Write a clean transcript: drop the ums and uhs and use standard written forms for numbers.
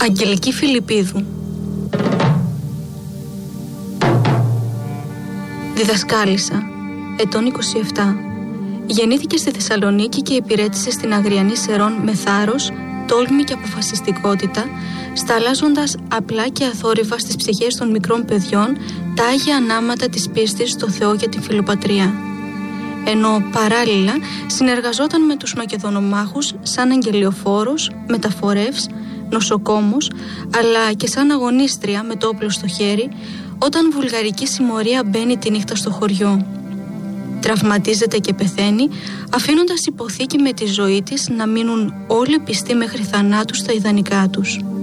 Αγγελική Φιλιππίδου. Διδασκάλισσα, ετών 27. Γεννήθηκε στη Θεσσαλονίκη και υπηρέτησε στην Αγριανή Σερών με θάρρος, τόλμη και αποφασιστικότητα, σταλάζοντας απλά και αθόρυβα στις ψυχές των μικρών παιδιών τα άγια ανάματα της πίστης στο Θεό και την φιλοπατρία. Ενώ παράλληλα συνεργαζόταν με τους Μακεδονομάχους σαν αγγελιοφόρος, μεταφορεύς, νοσοκόμος, αλλά και σαν αγωνίστρια με το όπλο στο χέρι, όταν βουλγαρική συμμορία μπαίνει τη νύχτα στο χωριό. Τραυματίζεται και πεθαίνει, αφήνοντας υποθήκη με τη ζωή της να μείνουν όλοι πιστοί μέχρι θανάτου στα ιδανικά τους.